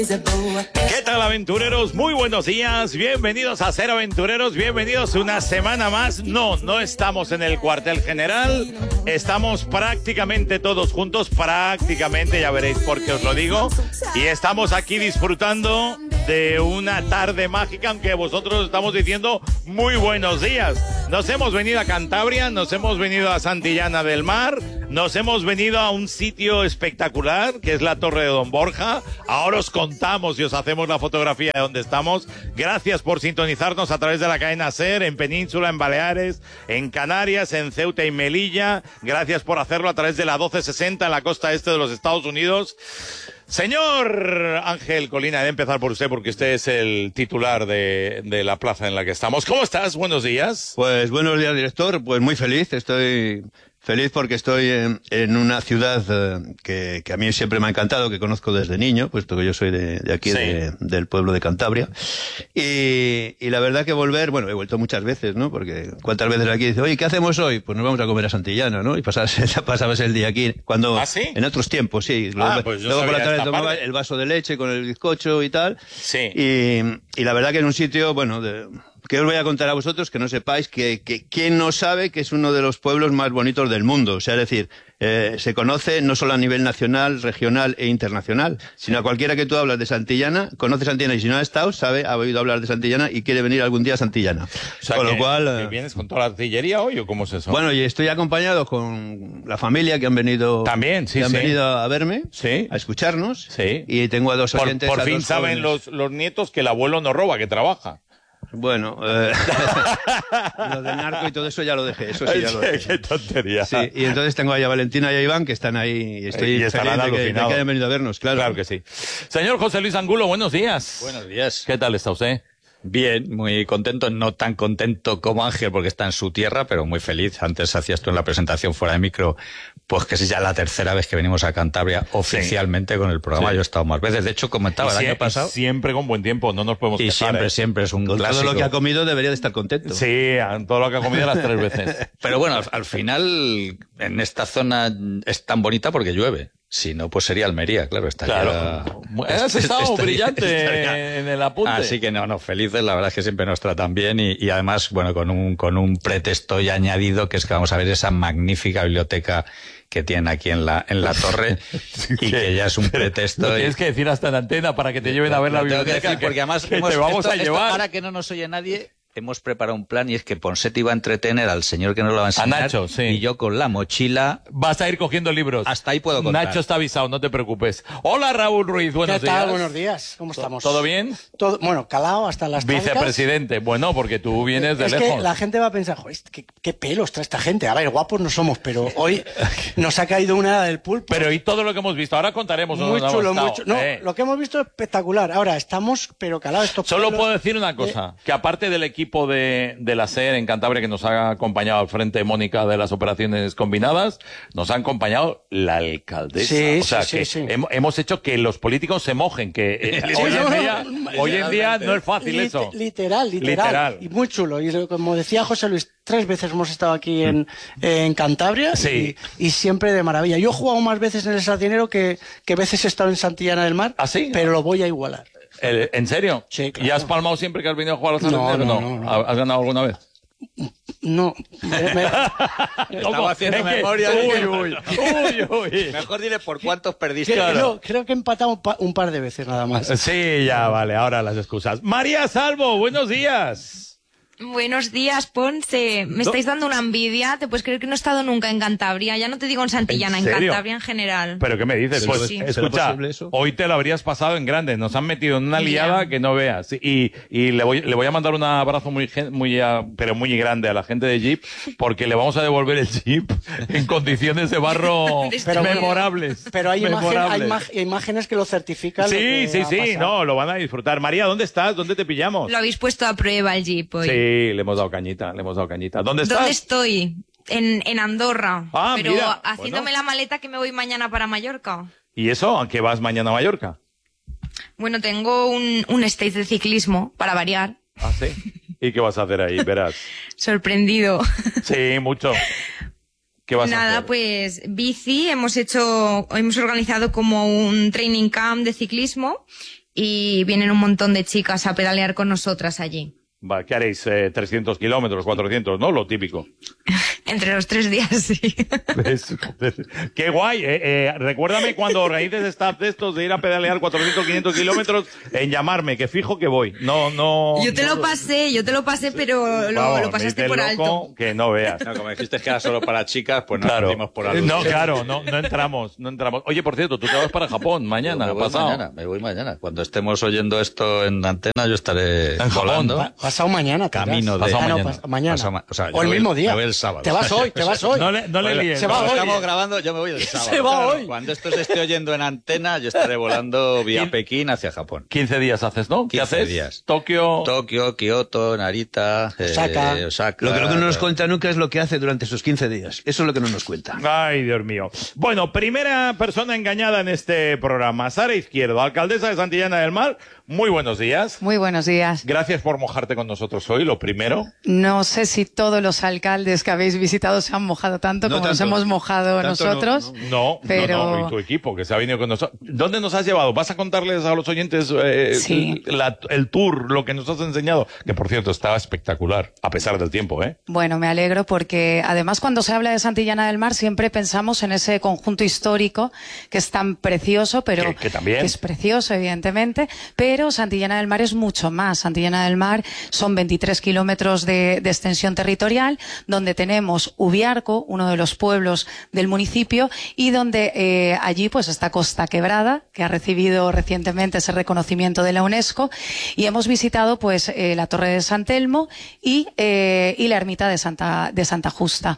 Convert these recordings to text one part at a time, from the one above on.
¿Qué tal, aventureros? Muy buenos días, bienvenidos a Ser Aventureros, bienvenidos una semana más. No estamos en el cuartel general, estamos prácticamente todos juntos, prácticamente, ya veréis por qué os lo digo, y estamos aquí disfrutando de una tarde mágica, aunque vosotros estamos diciendo muy buenos días. Nos hemos venido a Cantabria, nos hemos venido a Santillana del Mar, nos hemos venido a un sitio espectacular, que es la Torre de Don Borja. Ahora os contamos y os hacemos la fotografía de donde estamos. Gracias por sintonizarnos a través de la cadena SER, en Península, en Baleares, en Canarias, en Ceuta y Melilla. Gracias por hacerlo a través de la 1260 en la costa este de los Estados Unidos. Señor Ángel Colina, de empezar por usted, porque usted es el titular de la plaza en la que estamos. ¿Cómo estás? Buenos días. Pues buenos días, director. Pues muy feliz. Estoy feliz porque estoy en una ciudad que a mí siempre me ha encantado, que conozco desde niño, puesto que yo soy de aquí, sí, del pueblo de Cantabria. Y la verdad que volver, bueno, he vuelto muchas veces, ¿no? Porque cuántas veces aquí dice, oye, ¿qué hacemos hoy? Pues nos vamos a comer a Santillana, ¿no? Y pasabas el día aquí. Cuando, ¿Ah, sí? En otros tiempos, sí. Pues luego por la tarde tomaba el vaso de leche con el bizcocho y tal. Sí. Y la verdad que en un sitio, bueno, que os voy a contar a vosotros, que no sepáis que quién no sabe que es uno de los pueblos más bonitos del mundo. O sea, es decir, se conoce no solo a nivel nacional, regional e internacional, sino a cualquiera que tú hablas de Santillana, conoce Santillana, y si no ha estado, ha oído hablar de Santillana y quiere venir algún día a Santillana. O sea, con lo cual, ¿que vienes con toda la artillería hoy o cómo es eso? Bueno, y estoy acompañado con la familia que han venido también, sí, han venido a verme, sí, a escucharnos, sí, y tengo a dos oyentes. Por fin saben los nietos que el abuelo no roba, que trabaja. Bueno, lo del narco y todo eso ya lo dejé, eso sí ya lo dejé. Qué tontería. Sí, y entonces tengo ahí a Valentina y a Iván, que están ahí, y estoy feliz de que hayan venido a vernos, claro. Claro que sí. Señor José Luis Angulo, buenos días. Buenos días. ¿Qué tal está usted? Bien, muy contento, no tan contento como Ángel porque está en su tierra, pero muy feliz. Antes hacías tú en la presentación fuera de micro, pues que es ya la tercera vez que venimos a Cantabria oficialmente, sí, con el programa. Sí. Yo he estado más veces. De hecho, comentaba el año pasado. Siempre con buen tiempo, no nos podemos quejar. Y siempre es un con clásico. Todo lo que ha comido debería de estar contento. Sí, todo lo que ha comido las 3 veces. Pero bueno, al final, en esta zona es tan bonita porque llueve. Si no, pues sería Almería, claro. Has estado brillante en el apunte. Así que no, felices, la verdad es que siempre nos tratan bien y además, bueno, con un pretexto ya añadido, que es que vamos a ver esa magnífica biblioteca que tienen aquí en la torre, sí, y que ya es un pretexto. Lo tienes que decir hasta en antena para que te lleven a ver la biblioteca. Tengo que decir, porque además te vamos a llevar. Para que no nos oye nadie, hemos preparado un plan y es que Ponseti iba a entretener al señor que nos lo va a enseñar. A Nacho, sí. Y yo con la mochila. Vas a ir cogiendo libros. Hasta ahí puedo contar. Nacho está avisado, no te preocupes. Hola, Raúl Ruiz, buenos días. ¿Qué tal? Buenos días, ¿cómo estamos? ¿Todo bien? Todo, bueno, calado hasta las trancas. Vicepresidente, bueno, porque tú vienes de lejos. Es que la gente va a pensar, joder, ¿qué pelos trae esta gente? A ver, guapos no somos, pero hoy nos ha caído una del pulpo. Pero y todo lo que hemos visto, ahora contaremos. Muy chulo, muy chulo. No, lo que hemos visto es espectacular. Ahora, estamos, pero calados estos Solo pelos. puedo decir una cosa, que aparte del equipo de la SER en Cantabria, que nos ha acompañado al frente Mónica de las operaciones combinadas, nos ha acompañado la alcaldesa. Sí, o sea, sí, que sí. Hemos hecho que los políticos se mojen, que hoy en día no es fácil eso. Literal. Y muy chulo. Y como decía José Luis, 3 veces hemos estado aquí en Cantabria, sí, y siempre de maravilla. Yo he jugado más veces en el Sardinero que veces he estado en Santillana del Mar, ¿Ah, sí? Pero lo voy a igualar. ¿En serio? Sí, claro. ¿Y has palmado siempre que has venido a jugar al Sardinero? No. ¿Has ganado alguna vez? No. Estaba haciendo memoria. Uy. Mejor dile por cuántos perdiste. Creo que empatamos un par de veces nada más. Sí, ya vale, ahora las excusas. María Salvo, buenos días. Buenos días, Ponce. Me estáis dando una envidia. ¿Te puedes creer que no he estado nunca en Cantabria? Ya no te digo en Santillana, en Cantabria en general. ¿Pero qué me dices? Sí, Pues sí. escucha, hoy te lo habrías pasado en grande. Nos han metido en una liada que no veas. Y le voy a mandar un abrazo pero muy grande a la gente de Jeep, porque le vamos a devolver el Jeep en condiciones de barro memorables. Pero hay imágenes que lo certifican. Sí, no, lo van a disfrutar. María, ¿dónde estás? ¿Dónde te pillamos? Lo habéis puesto a prueba el Jeep hoy. Sí, le hemos dado cañita. ¿Dónde estás? ¿Dónde estoy? En Andorra. Pero mira, haciéndome la maleta que me voy mañana para Mallorca. ¿Y eso? ¿A qué vas mañana a Mallorca? Bueno, tengo un stage de ciclismo, para variar. ¿Ah, sí? ¿Y qué vas a hacer ahí? Verás. Sorprendido. Sí, mucho. ¿Qué vas a hacer? Nada, pues bici. Hemos organizado como un training camp de ciclismo. y vienen un montón de chicas a pedalear con nosotras allí. Va, ¿qué haréis? 300 kilómetros, 400, ¿no? Lo típico. Entre los 3 días, sí. ¡Qué guay! Recuérdame cuando organices staff de estos de ir a pedalear 400, 500 kilómetros en llamarme, que fijo que voy. No. Yo te lo pasé, pero lo pasaste por alto. Que no veas. No, como dijiste que era solo para chicas, pues no claro. dimos por alto. No, claro, no entramos. Oye, por cierto, tú te vas para Japón mañana, pasado. Me voy mañana. Cuando estemos oyendo esto en antena, yo estaré en volando. Pasado mañana. Camino de... mañana. O el mismo día. Me voy el sábado. Te vas hoy. No le líes. Se va hoy. Estamos grabando, yo me voy el sábado. Se va hoy. Cuando esto se esté oyendo en antena, yo estaré volando vía Pekín hacia Japón. 15 días haces, ¿no? 15 ¿Qué haces? días. Tokio, Kioto, Narita, Osaka. Lo que no nos cuenta nunca es lo que hace durante esos 15 días. Eso es lo que no nos cuenta. Ay, Dios mío. Bueno, primera persona engañada en este programa. Sara Izquierdo, alcaldesa de Santillana del Mar. Muy buenos días. Muy buenos días. Gracias por mojarte con nosotros hoy, lo primero. No sé si todos los alcaldes que habéis visitado se han mojado tanto como nos hemos mojado nosotros. No, pero... y tu equipo que se ha venido con nosotros. ¿Dónde nos has llevado? ¿Vas a contarles a los oyentes sí. el tour, lo que nos has enseñado? Que, por cierto, estaba espectacular, a pesar del tiempo, ¿eh? Bueno, me alegro porque, además, cuando se habla de Santillana del Mar, siempre pensamos en ese conjunto histórico que es tan precioso, pero que también que es precioso, evidentemente, pero Santillana del Mar es mucho más. Santillana del Mar son 23 kilómetros de extensión territorial, donde tenemos Ubiarco, uno de los pueblos del municipio, y donde allí pues está Costa Quebrada, que ha recibido recientemente ese reconocimiento de la UNESCO, y hemos visitado pues la Torre de San Telmo y la ermita de Santa Justa.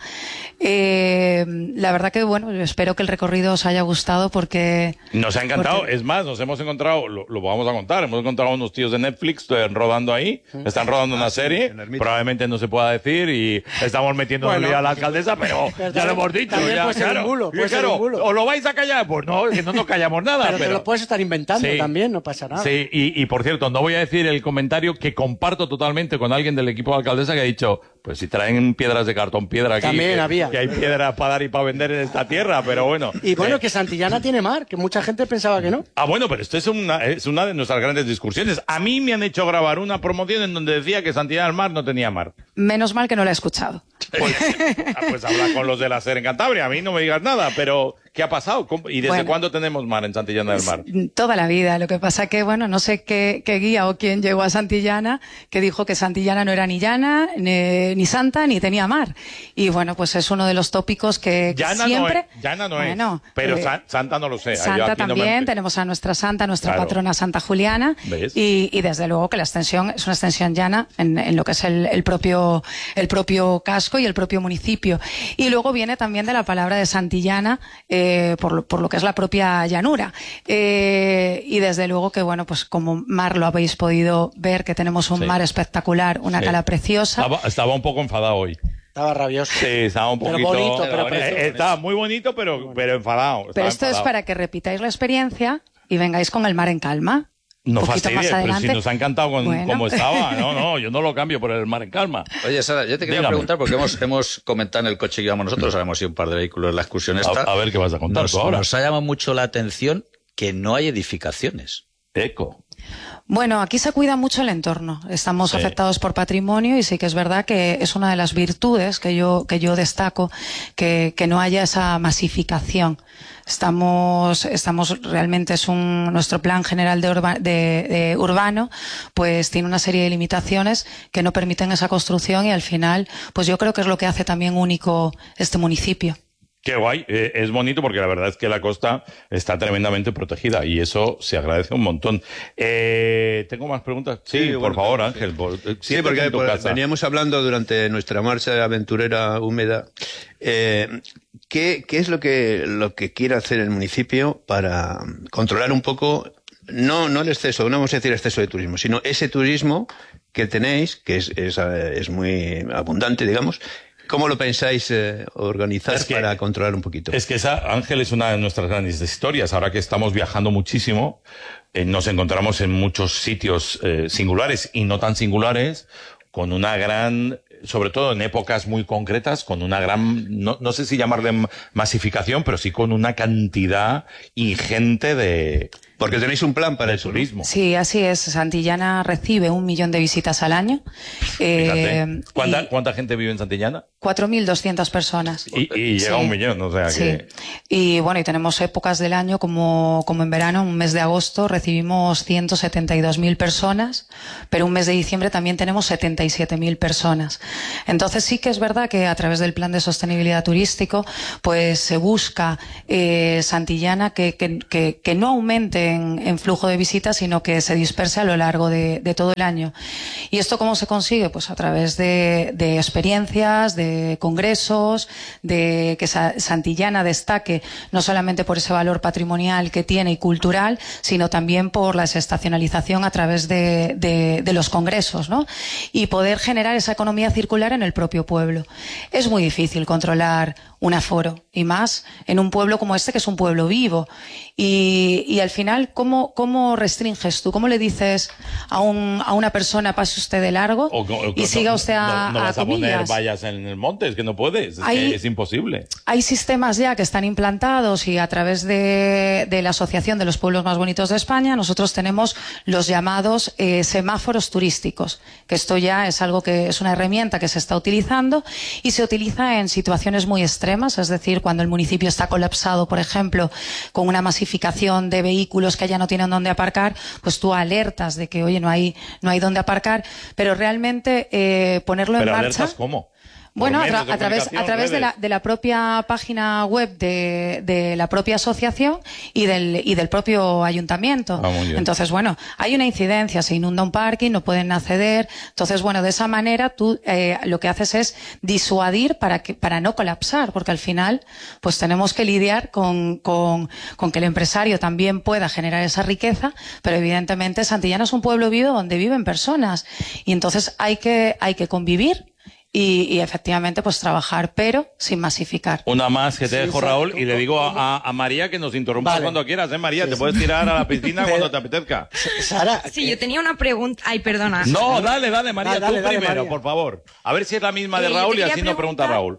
La verdad que, bueno, espero que el recorrido os haya gustado porque... Nos ha encantado. Es más, nos hemos encontrado, lo vamos a contar, hemos encontrado unos tíos de Netflix rodando ahí, están rodando una serie, probablemente no se pueda decir y estamos metiendo en a la alcaldesa, pero ya lo hemos dicho. Ya, puede ser un bulo, puede ser un bulo. ¿O lo vais a callar? Pues no, que no nos callamos nada. Pero te lo puedes estar inventando también, no pasa nada. Sí, y por cierto, no voy a decir el comentario que comparto totalmente con alguien del equipo de alcaldesa que ha dicho, pues si traen piedras de cartón, piedra aquí. También había. Que hay piedra para dar y para vender en esta tierra, pero bueno. Y bueno, que Santillana tiene mar, que mucha gente pensaba que no. Ah, bueno, pero esto es una de nuestras grandes discusiones. A mí me han hecho grabar una promoción en donde decía que Santillana del Mar no tenía mar. Menos mal que no la he escuchado. Pues habla con los de la SER en Cantabria. A mí no me digas nada, pero ¿qué ha pasado? ¿Y desde cuándo tenemos mar en Santillana del Mar? Toda la vida. Lo que pasa que, bueno, no sé qué guía o quién llegó a Santillana que dijo que Santillana no era ni llana, ni santa, ni tenía mar. Y bueno, pues es uno de los tópicos que llana siempre... Llana no es, pero santa no lo sé. Santa también, tenemos a nuestra santa, nuestra patrona Santa Juliana. ¿Ves? Y desde luego que la extensión es una extensión llana en lo que es el propio casco y el propio municipio. Y luego viene también de la palabra de Santillana, por lo que es la propia llanura. Y desde luego que, bueno, pues como mar lo habéis podido ver, que tenemos un mar espectacular, una cala preciosa. Estaba un poco enfadado hoy. Estaba rabioso. Sí, estaba un poquito... Pero bonito, pero precioso. Estaba muy bonito, pero enfadado. Pero esto es para que repitáis la experiencia y vengáis con el mar en calma. No fastidies, pero si nos ha encantado como estaba. No, yo no lo cambio por el mar en calma. Oye, Sara, yo te quería preguntar, porque hemos comentado en el coche que íbamos nosotros, hemos ido un par de vehículos en la excursión esta. A ver qué vas a contar tú ahora. Nos ha llamado mucho la atención que no hay edificaciones. Eco. Bueno, aquí se cuida mucho el entorno. Estamos afectados por patrimonio y sí que es verdad que es una de las virtudes que yo destaco, que no haya esa masificación. Estamos realmente nuestro plan general de urbano, pues tiene una serie de limitaciones que no permiten esa construcción y al final, pues yo creo que es lo que hace también único este municipio. Qué guay, es bonito porque la verdad es que la costa está tremendamente protegida y eso se agradece un montón. ¿Tengo más preguntas? Sí, por favor, Ángel. Sí, porque veníamos hablando durante nuestra marcha aventurera húmeda. ¿Qué es lo que quiere hacer el municipio para controlar un poco, no el exceso, no vamos a decir exceso de turismo, sino ese turismo que tenéis, que es muy abundante, digamos? ¿Cómo lo pensáis organizar para controlar un poquito? Es que Ángel, es una de nuestras grandes historias. Ahora que estamos viajando muchísimo, nos encontramos en muchos sitios singulares y no tan singulares, con una gran, sobre todo en épocas muy concretas, con una gran, no sé si llamarle masificación, pero sí con una cantidad ingente de Porque tenéis un plan para el turismo. Sí, así es. Santillana recibe 1 millón de visitas al año. ¿Cuánta gente vive en Santillana? 4.200 personas. Y llega a 1 millón, o sea que... Y bueno, y tenemos épocas del año como en verano, un mes de agosto recibimos 172.000 personas, pero un mes de diciembre también tenemos 77.000 personas. Entonces sí que es verdad que a través del plan de sostenibilidad turístico, pues se busca Santillana que no aumente en flujo de visitas, sino que se disperse a lo largo de todo el año. ¿Y esto cómo se consigue? Pues a través de experiencias, de congresos, de que Santillana destaque no solamente por ese valor patrimonial que tiene y cultural, sino también por la desestacionalización a través de los congresos, ¿no? Y poder generar esa economía circular en el propio pueblo. Es muy difícil controlar un aforo, y más en un pueblo como este, que es un pueblo vivo. Y al final, ¿cómo restringes tú? ¿Cómo le dices a una persona pase usted de largo y siga usted no vas a comillas? poner vallas en el monte, es que no puedes, que es imposible. Hay sistemas ya que están implantados, y a través de la Asociación de los Pueblos Más Bonitos de España nosotros tenemos los llamados semáforos turísticos, que esto ya es algo que es una herramienta que se está utilizando y se utiliza en situaciones muy extremas, es decir, cuando el municipio está colapsado, por ejemplo, con una masificación de vehículos que ya no tienen dónde aparcar, pues tú alertas de que, oye, no hay dónde aparcar, pero realmente ponerlo en marcha. ¿Pero alertas cómo? Bueno, a través de la propia página web de la propia asociación y del propio ayuntamiento. Entonces, bueno, hay una incidencia, se inunda un parking, no pueden acceder. Entonces, bueno, de esa manera tú lo que haces es disuadir para no colapsar, porque al final pues tenemos que lidiar con que el empresario también pueda generar esa riqueza, pero evidentemente Santillana es un pueblo vivo donde viven personas, y entonces hay que convivir. Y efectivamente, pues trabajar, pero sin masificar. Una más que te dejo, Raúl, y le digo a María que nos interrumpa cuando quieras, María, te puedes tirar a la piscina cuando te apetezca. Sara. Sí, yo tenía una pregunta. Ay, perdona. No, dale, María, tú primero, María, por favor. A ver si es la misma de Raúl y así no pregunta Raúl.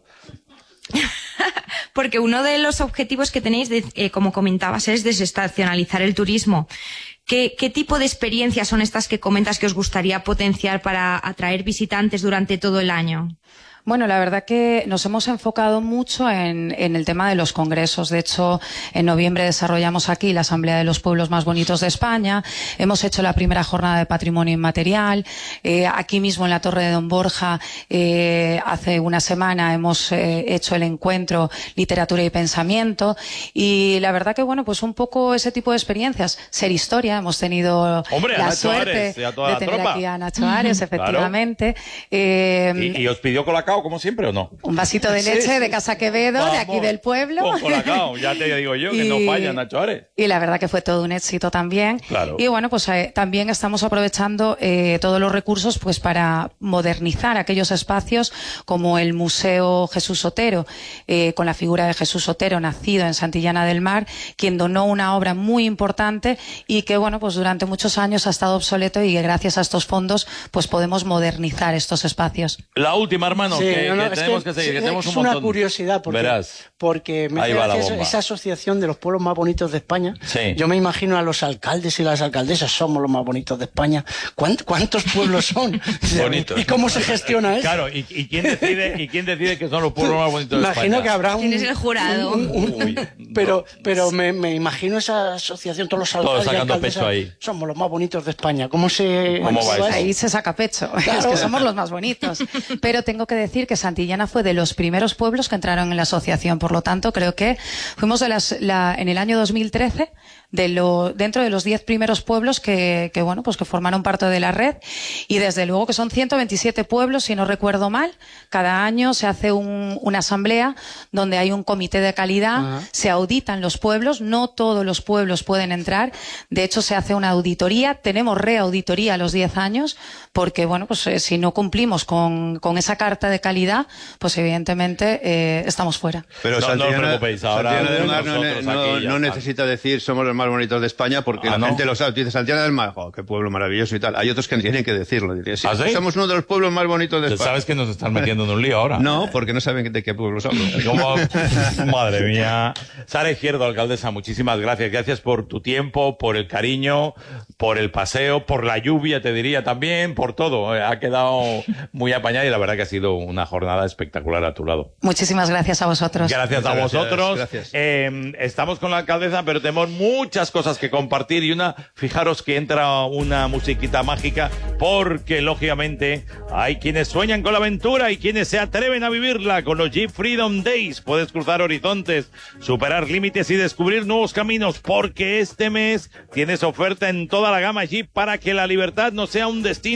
Porque uno de los objetivos que tenéis, como comentabas, es desestacionalizar el turismo. ¿Qué tipo de experiencias son estas que comentas que os gustaría potenciar para atraer visitantes durante todo el año? Bueno, la verdad que nos hemos enfocado mucho en el tema de los congresos. De hecho, en noviembre desarrollamos aquí la Asamblea de los Pueblos Más Bonitos de España. Hemos hecho la primera jornada de patrimonio inmaterial. Aquí mismo en la Torre de Don Borja, hace una semana hemos hecho el encuentro Literatura y Pensamiento. Y la verdad que, bueno, pues un poco ese tipo de experiencias. Ser historia. Hemos tenido la suerte de tener aquí a Nacho Ares, efectivamente. Claro. ¿Y os pidió Colacao, como siempre, o no? Un vasito de leche de Casa Quevedo, vamos, de aquí del pueblo. Con Colacao, ya te digo yo, que no falla Nacho Ares. Y la verdad que fue todo un éxito también. Claro. Y bueno, pues también estamos aprovechando todos los recursos pues para modernizar aquellos espacios como el Museo Jesús Otero, con la figura de Jesús Otero, nacido en Santillana del Mar, quien donó una obra muy importante y que, bueno, pues durante muchos años ha estado obsoleto, y que gracias a estos fondos pues podemos modernizar estos espacios. La última, hermano, sí, que tenemos que seguir, que tenemos un montón. Es una curiosidad, porque me hace gracia esa asociación de los pueblos más bonitos de España. Sí. Yo me imagino a los alcaldes y las alcaldesas, somos los más bonitos de España. ¿Cuántos pueblos son? Bonitos. ¿Y cómo se gestiona eso? Claro, ¿y quién decide que son los pueblos más bonitos de España? Imagino que habrá ¿Quién es el jurado? Pero me imagino esa asociación, todos los alcaldes. Todos sacando pecho ahí. Somos los más bonitos de España. ¿Cómo va eso? Ahí se saca pecho. Claro. Es que somos los más bonitos. Pero tengo que decir que Santillana fue de los primeros pueblos que entraron en la asociación. Por lo tanto, creo que fuimos en el año 2013 dentro de los 10 primeros pueblos que bueno, pues que formaron parte de la red, y desde luego que son 127 pueblos, si no recuerdo mal. Cada año se hace una asamblea donde hay un comité de calidad, se auditan los pueblos, no todos los pueblos pueden entrar, de hecho se hace una auditoría, tenemos reauditoría a los 10 años, porque bueno, pues si no cumplimos con esa carta de calidad, pues evidentemente estamos fuera. Pero no os preocupéis, ahora no necesita decir somos los más más bonitos de España porque la gente lo sabe. Tú dices, Santillana del Mar, qué pueblo maravilloso y tal. Hay otros que tienen que decirlo. Sí, ¿Ah, sí? Somos uno de los pueblos más bonitos de España. ¿Sabes que nos están metiendo en un lío ahora? No, porque no saben de qué pueblos hablo. Madre mía. Sara Izquierdo, alcaldesa, muchísimas gracias. Gracias por tu tiempo, por el cariño, por el paseo, por la lluvia, te diría también, por todo. Ha quedado muy apañada y la verdad que ha sido una jornada espectacular a tu lado. Muchísimas gracias a vosotros. Gracias a vosotros. Gracias. Estamos con la alcaldesa, pero tenemos muchas cosas que compartir y fijaros que entra una musiquita mágica porque, lógicamente, hay quienes sueñan con la aventura y quienes se atreven a vivirla con los Jeep Freedom Days. Puedes cruzar horizontes, superar límites y descubrir nuevos caminos porque este mes tienes oferta en toda la gama Jeep para que la libertad no sea un destino.